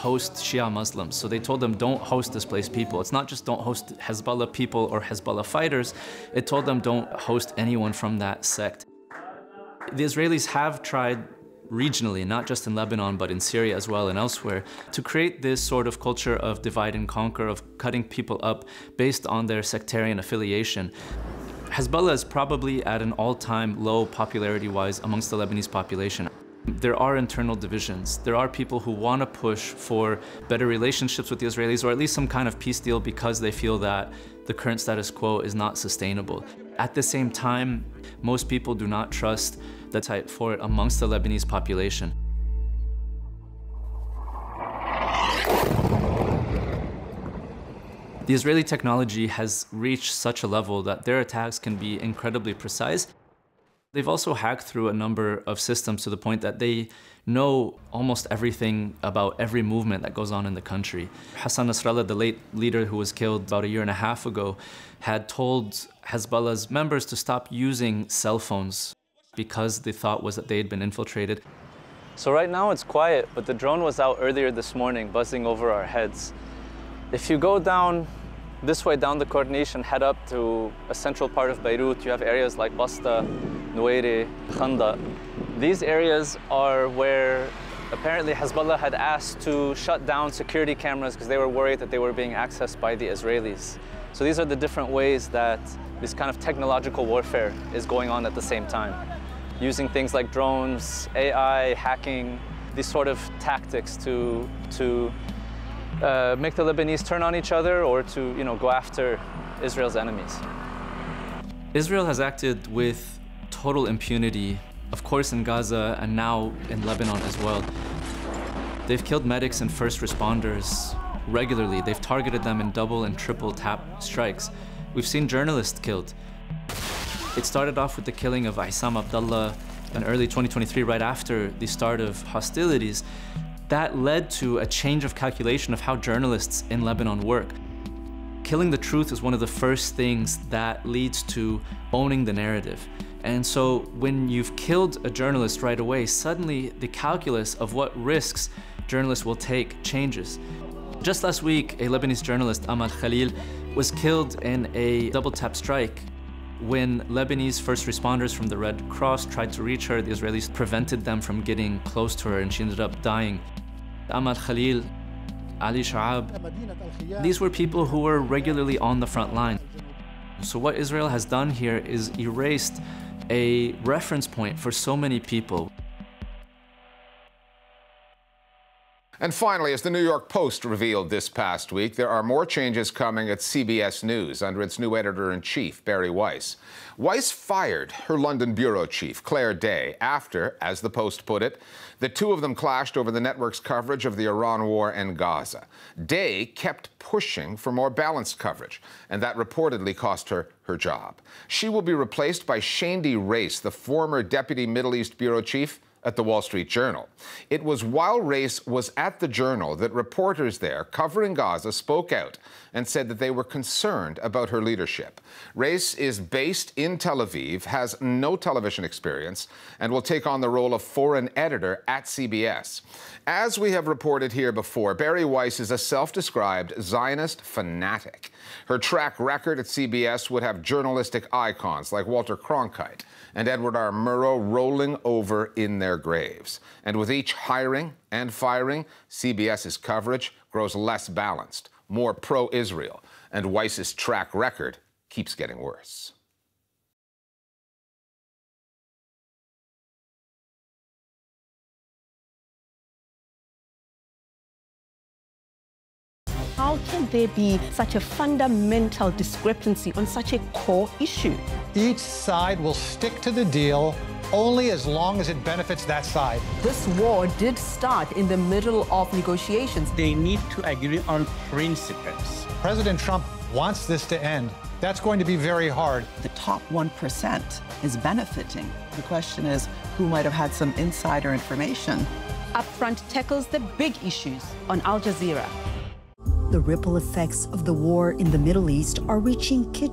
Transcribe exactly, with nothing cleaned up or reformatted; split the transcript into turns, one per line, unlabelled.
host Shia Muslims. So they told them, don't host displaced people. It's not just don't host Hezbollah people or Hezbollah fighters. It told them don't host anyone from that sect. The Israelis have tried regionally, not just in Lebanon, but in Syria as well and elsewhere, to create this sort of culture of divide and conquer, of cutting people up based on their sectarian affiliation. Hezbollah is probably at an all-time low popularity-wise amongst the Lebanese population. There are internal divisions. There are people who want to push for better relationships with the Israelis, or at least some kind of peace deal, because they feel that the current status quo is not sustainable. At the same time, most people do not trust the type for it amongst the Lebanese population. The Israeli technology has reached such a level that their attacks can be incredibly precise. They've also hacked through a number of systems to the point that they know almost everything about every movement that goes on in the country. Hassan Nasrallah, the late leader who was killed about a year and a half ago, had told Hezbollah's members to stop using cell phones because the thought was that they had been infiltrated. So right now it's quiet, but the drone was out earlier this morning, buzzing over our heads. If you go down this way, down the Corniche, and head up to a central part of Beirut, you have areas like Basta, Nuwairi, Khanda. These areas are where apparently Hezbollah had asked to shut down security cameras because they were worried that they were being accessed by the Israelis. So these are the different ways that this kind of technological warfare is going on at the same time, using things like drones, A I, hacking, these sort of tactics to, to uh, make the Lebanese turn on each other or to, you know, go after Israel's enemies. Israel has acted with total impunity, of course in Gaza and now in Lebanon as well. They've killed medics and first responders regularly. They've targeted them in double and triple tap strikes. We've seen journalists killed. It started off with the killing of Aissam Abdallah in early twenty twenty-three, right after the start of hostilities. That led to a change of calculation of how journalists in Lebanon work. Killing the truth is one of the first things that leads to owning the narrative. And so when you've killed a journalist right away, suddenly the calculus of what risks journalists will take changes. Just last week, a Lebanese journalist, Amal Khalil, was killed in a double tap strike. When Lebanese first responders from the Red Cross tried to reach her, the Israelis prevented them from getting close to her and she ended up dying. Amal Khalil, Ali Sha'ab, these were people who were regularly on the front line. So what Israel has done here is erased a reference point for so many people.
And finally, as the New York Post revealed this past week, there are more changes coming at C B S News under its new editor-in-chief, Bari Weiss. Weiss fired her London bureau chief, Claire Day, after, as the Post put it, the two of them clashed over the network's coverage of the Iran war and Gaza. Day kept pushing for more balanced coverage, and that reportedly cost her her job. She will be replaced by Shandy Race, the former deputy Middle East bureau chief at the Wall Street Journal. It was while Race was at the Journal that reporters there covering Gaza spoke out and said that they were concerned about her leadership. Race is based in Tel Aviv, has no television experience, and will take on the role of foreign editor at C B S. As we have reported here before, Bari Weiss is a self-described Zionist fanatic. Her track record at C B S would have journalistic icons like Walter Cronkite and Edward R. Murrow rolling over in their graves. And with each hiring and firing, CBS's coverage grows less balanced, more pro-Israel, and Weiss's track record keeps getting worse.
How can there be such a fundamental discrepancy on such a core issue?
Each side will stick to the deal only as long as it benefits that side.
This war did start in the middle of negotiations.
They need to agree on principles.
President Trump wants this to end. That's going to be very hard.
The top one percent is benefiting. The question is, who might have had some insider information?
Upfront tackles the big issues on Al Jazeera.
The ripple effects of the war in the Middle East are reaching kitchen